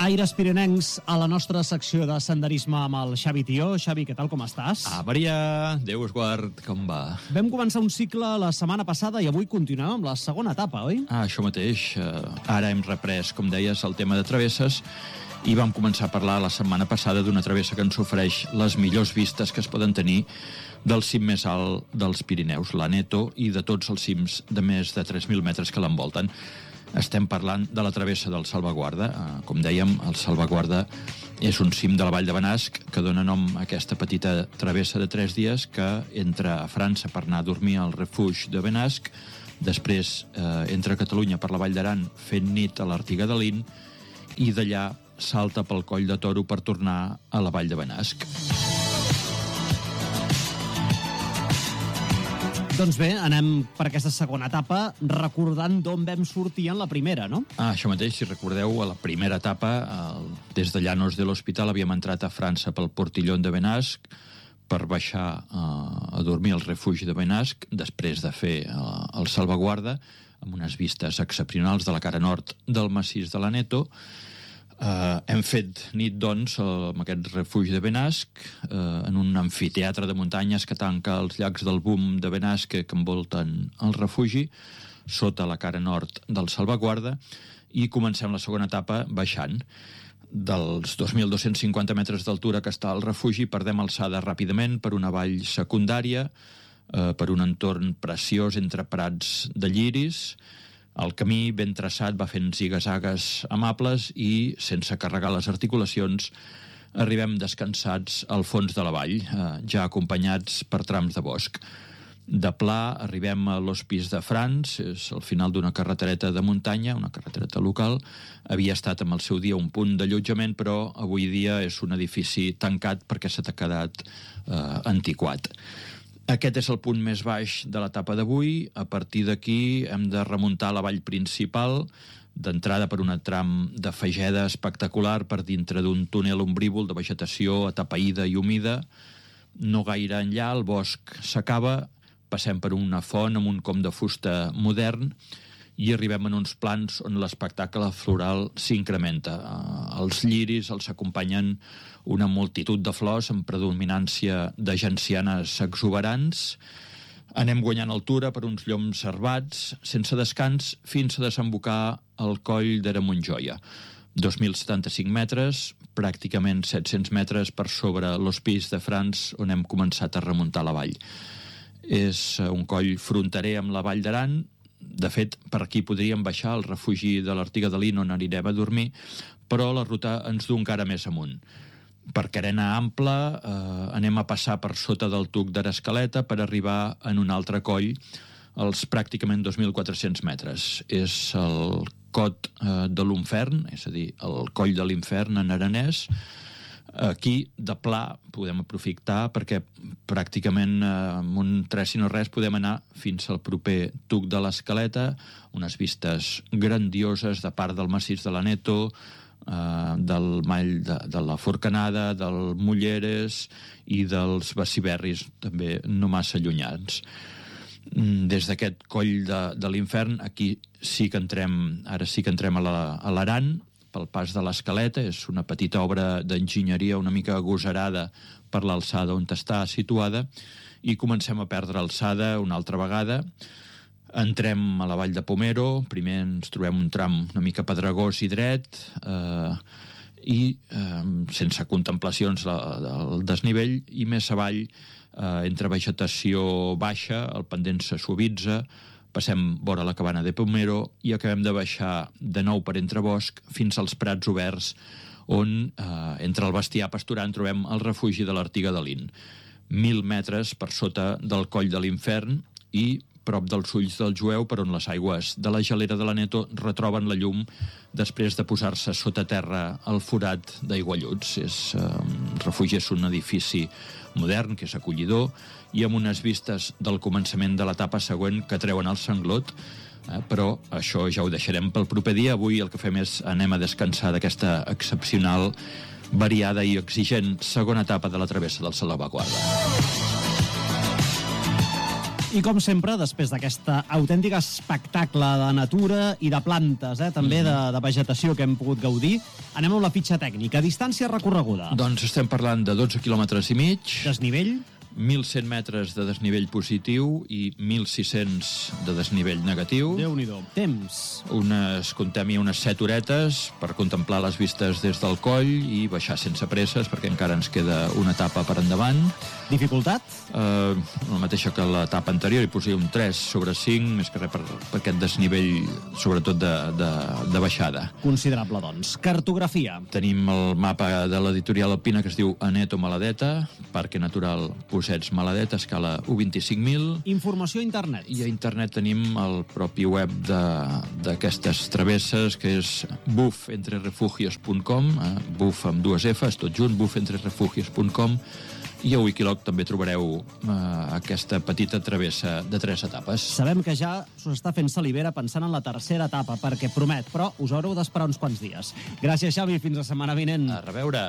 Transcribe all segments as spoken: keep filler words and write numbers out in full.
Aires pirinencs a la nostra secció de senderisme amb el Xavi Tió. Xavi, què tal, com estàs? Ah, Maria, Déu us guard, com va? Vam començar un cicle la setmana passada i avui continuem amb la segona etapa, oi? Ah, això mateix. Ara hem reprès, com deies, el tema de travesses i vam començar a parlar la setmana passada d'una travessa que ens ofereix les millors vistes que es poden tenir del cim més alt dels Pirineus, l'Aneto, i de tots els cims de més de tres mil metres que l'envolten. Estem parlant de la travessa del Salvaguarda. Com dèiem, el Salvaguarda és un cim de la Vall de Benasc que dona nom a aquesta petita travessa de tres dies que entra a França per anar a dormir al refugi de Benasc, després eh, entra a Catalunya per la Vall d'Aran fent nit a l'Artiga de Lin i d'allà salta pel Coll de Toro per tornar a la Vall de Benasc. Doncs bé, anem per aquesta segona etapa recordant d'on vam sortir en la primera, no? Ah, això mateix, si recordeu, a la primera etapa, el, des de Llanos de l'Hospital havíem entrat a França pel Portillon de Benasc per baixar eh, a dormir al refugi de Benasc, després de fer eh, el Salvaguarda, amb unes vistes excepcionals de la cara nord del massís de l'Aneto. Uh, hem fet nit, doncs, amb aquest refugi de Benasc, uh, en un amfiteatre de muntanyes que tanca els llacs del Boom de Benasc que envolten el refugi, sota la cara nord del Salvaguarda, i comencem la segona etapa baixant. Dels dos mil dos-cents cinquanta metres d'altura que està al refugi, perdem alçada ràpidament per una vall secundària, uh, per un entorn preciós entre prats de lliris. El camí ben traçat va fent ziga-zagues amables i, sense carregar les articulacions, arribem descansats al fons de la vall, eh, ja acompanyats per trams de bosc. De pla arribem a l'Hospice de France, és al final d'una carretereta de muntanya, una carretereta local. Havia estat amb el seu dia un punt d'allotjament, però avui dia és un edifici tancat perquè s'ha quedat eh, antiquat. Aquest és el punt més baix de l'etapa d'avui. A partir d'aquí hem de remuntar la vall principal, d'entrada per un tram de fageda espectacular per dintre d'un túnel ombrívol de vegetació atapeïda i humida. No gaire enllà, el bosc s'acaba, passem per una font amb un com de fusta modern i arribem en uns plans on l'espectacle floral s'incrementa. Els lliris els acompanyen una multitud de flors amb predominància de gencianes exuberants. Anem guanyant altura per uns lloms servats, sense descans, fins a desembocar al coll d'Era-Montjoia. dos mil setanta-cinc metres, pràcticament set-cents metres per sobre l'Hospice de France, on hem començat a remuntar la vall. És un coll fronterer amb la Vall d'Aran. De fet, per aquí podríem baixar al refugi de l'Artiga de Lin on anirem a dormir, però la ruta ens du encara més amunt. Per carena ampla eh, anem a passar per sota del tuc d'Erescaleta per arribar en un altre coll als pràcticament dos mil quatre-cents metres. És el Cot eh, de l'Infern, és a dir, el Coll de l'Infern en aranès. Aquí, de pla, podem aprofitar perquè pràcticament eh, amb un tres i no res podem anar fins al proper tuc de l'Escaleta, unes vistes grandioses de part del massís de l'Aneto, eh, del Mall de, de la Forcanada, del Mulleres i dels Beciberris, també no massa allunyats. Des d'aquest coll de, de l'Infern, aquí sí que entrem, ara sí que entrem a la, a l'Aran, pel pas de l'Escaleta. És una petita obra d'enginyeria una mica agosarada per l'alçada on està situada, i comencem a perdre alçada una altra vegada. Entrem a la vall de Pomero, primer ens trobem un tram una mica pedregós i dret, eh, i eh, sense contemplacions del desnivell, i més avall, eh, entre vegetació baixa, el pendent se suavitza, passem vora la cabana de Pomero i acabem de baixar de nou per entre bosc fins als prats oberts on, eh, entre el bestiar pasturant, trobem el refugi de l'Artiga de Lin. Mil metres per sota del Coll de l'Infern i prop dels Ulls del Jueu, per on les aigües de la gelera de l'Aneto retroben la llum després de posar-se sota terra el forat d'Aigualluts. És, eh, el refugi és un edifici modern, que és acollidor, i amb unes vistes del començament de l'etapa següent que treuen el sanglot, eh, però això ja ho deixarem pel proper dia. Avui el que fem és anem a descansar d'aquesta excepcional, variada i exigent segona etapa de la travessa del Salvaguarda. I com sempre, després d'aquesta autèntica espectacle de natura i de plantes, eh, també de, de vegetació que hem pogut gaudir, anem amb la fitxa tècnica. Distància recorreguda. Doncs estem parlant de dotze quilòmetres i mig. Desnivell? mil cent metres de desnivell positiu i mil sis-cents de desnivell negatiu. Déu-n'hi-do. Temps? Unes, comptem-hi unes set horetes per contemplar les vistes des del coll i baixar sense presses, perquè encara ens queda una etapa per endavant. Dificultat? Uh, la mateixa que l'etapa anterior, hi posaria un tres sobre cinc, més que res per, per aquest desnivell, sobretot de, de, de baixada. Considerable, doncs. Cartografia? Tenim el mapa de l'editorial alpina que es diu Aneto Maladeta, Parque Natural Possets Maladeta, escala u vint-i-cinc mil. Informació a internet? I a internet tenim el propi web d'aquestes travesses, que és buf entre refugios punt com, eh? buf amb dues Fs, tot junt, buf entre refugios punt com, i a Wikiloc també trobareu eh, aquesta petita travessa de tres etapes. Sabem que ja s'us està fent salivera pensant en la tercera etapa, perquè promet, però us haureu d'esperar uns quants dies. Gràcies, Xavi, fins la setmana vinent. A reveure.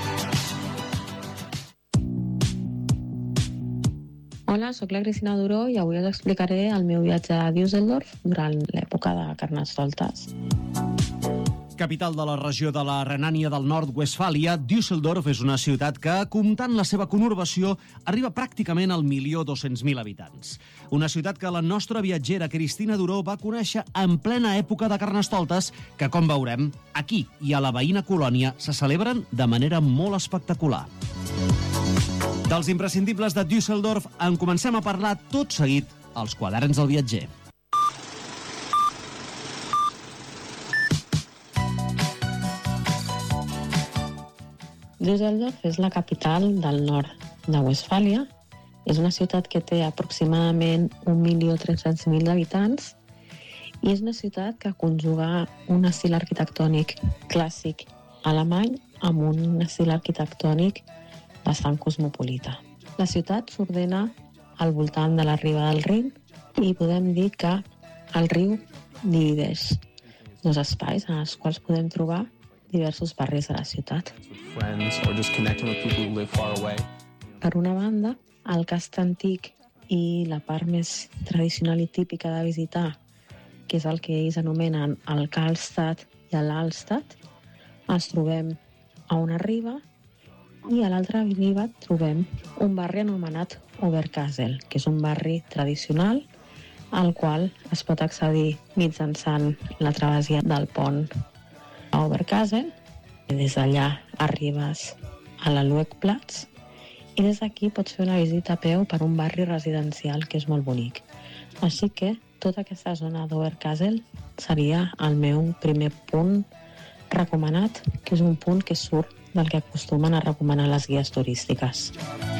Hola, sóc la Cristina Duró i avui us explicaré el meu viatge a Düsseldorf durant l'època de Carnestoltes. Capital de la regió de la Renània del Nord-Westfàlia, Düsseldorf és una ciutat que, comptant la seva conurbació, arriba pràcticament al milió dos-cents mil habitants. Una ciutat que la nostra viatgera Cristina Duró va conèixer en plena època de Carnestoltes, que, com veurem, aquí i a la veïna colònia se celebren de manera molt espectacular. Dels imprescindibles de Düsseldorf en comencem a parlar tot seguit als quaderns del viatger. Düsseldorf és la capital del nord de Westfàlia. És una ciutat que té aproximadament un milió tres-cents mil habitants i és una ciutat que conjuga un estil arquitectònic clàssic alemany amb un estil arquitectònic bastant cosmopolita. La ciutat s'ordena al voltant de la riba del Rin i podem dir que el riu divideix dos espais en els quals podem trobar diversos barris de la ciutat. Per una banda, el casc antic i la part més tradicional i típica de visitar, que és el que ells anomenen el Karlstadt i l'Alstadt, els trobem a una riba, i a l'altra riba trobem un barri anomenat Oberkassel, que és un barri tradicional al qual es pot accedir mitjançant la travessia del pont a Oberkassel. Des d'allà arribes a la Luegplatz i des d'aquí pots fer una visita a peu per un barri residencial que és molt bonic. Així que tota aquesta zona d'Oberkassel seria el meu primer punt recomanat, que és un punt que surt del que acostumen a recomanar les guies turístiques.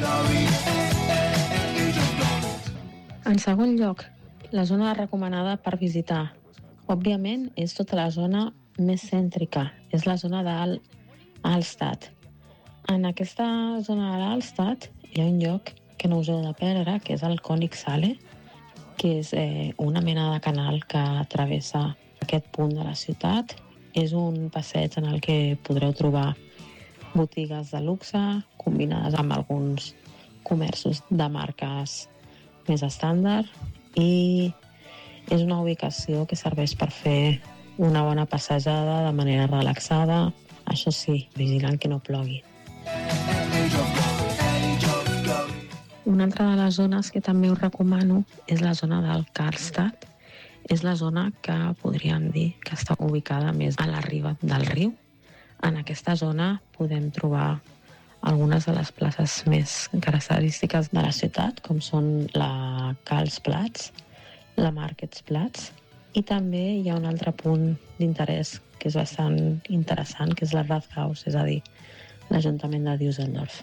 En segon lloc, la zona recomanada per visitar, òbviament, és tota la zona més cèntrica, és la zona d'Alstadt. En aquesta zona d'Alstadt hi ha un lloc que no us heu de perdre, que és el Königsallee, que és eh, una mena de canal que travessa aquest punt de la ciutat. És un passeig en el que podreu trobar botigues de luxe combinades amb alguns comerços de marques més estàndard i és una ubicació que serveix per fer una bona passejada de manera relaxada, això sí, vigilant que no plogui. Una altra de les zones que també us recomano és la zona del Karlstadt. És la zona que podríem dir que està ubicada més a la riba del riu. En aquesta zona podem trobar algunes de les places més característiques de la ciutat, com són la Karlsplatz, la Marktplatz, i també hi ha un altre punt d'interès que és bastant interessant, que és la Rathaus, és a dir, l'Ajuntament de Düsseldorf.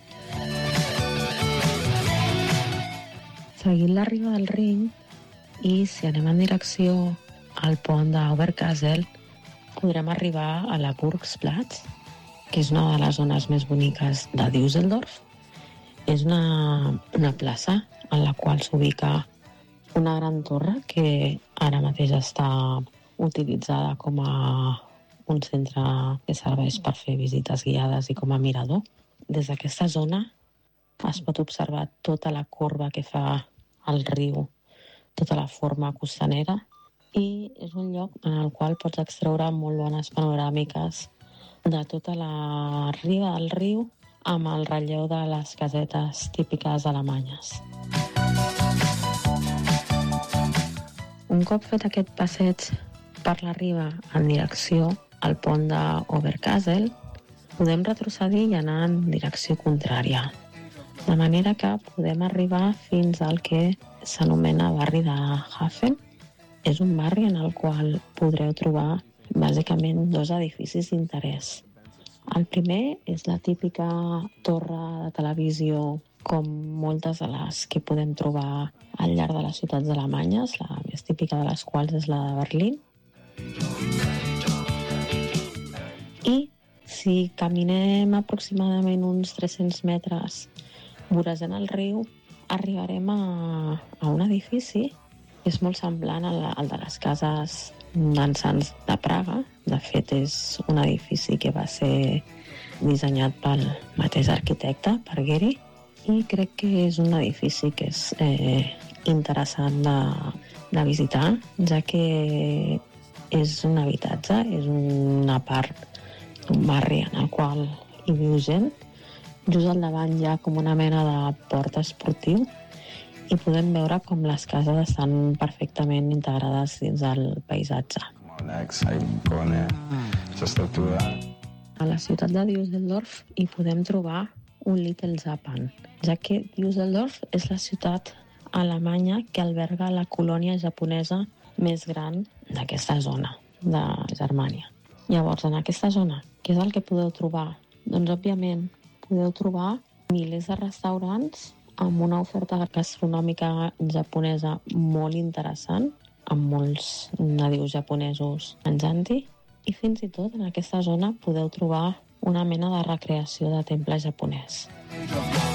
Seguint la riba del Rin, i si anem en direcció al pont d'Oberkassel, podrem arribar a la Burgsplatz, que és una de les zones més boniques de Düsseldorf. És una, una plaça en la qual s'ubica una gran torre que ara mateix està utilitzada com a un centre que serveix per fer visites guiades i com a mirador. Des d'aquesta zona es pot observar tota la corba que fa el riu tota la forma costanera, i és un lloc en el qual pots extreure molt bones panoràmiques de tota la riba del riu amb el relleu de les casetes típiques alemanyes. Un cop fet aquest passeig per la riba en direcció al pont d'Oberkassel, podem retrocedir i anar en direcció contrària, de manera que podem arribar fins al que s'anomena barri de Hafen. És un barri en el qual podreu trobar bàsicament dos edificis d'interès. El primer és la típica torre de televisió, com moltes de les que podem trobar al llarg de les ciutats alemanyes, la més típica de les quals és la de Berlín. I si caminem aproximadament uns tres-cents metres vorejant el riu, arribarem a, a un edifici que és molt semblant al, al de les cases dansants de Praga. De fet, és un edifici que va ser dissenyat pel mateix arquitecte, per Gehry, i crec que és un edifici que és eh, interessant de, de visitar, ja que és un habitatge, és una part d'un barri en el qual hi viu gent. Just al davant hi ha com una mena de port esportiu i podem veure com les cases estan perfectament integrades dins del paisatge. A la ciutat de Düsseldorf hi podem trobar un Little Japan, ja que Düsseldorf és la ciutat alemanya que alberga la colònia japonesa més gran d'aquesta zona, de Germània. Llavors, en aquesta zona, què és el que podeu trobar? Doncs, òbviament, podeu trobar milers de restaurants amb una oferta gastronòmica japonesa molt interessant, amb molts nadius japonesos menjant-hi, i fins i tot en aquesta zona podeu trobar una mena de recreació de temple japonès.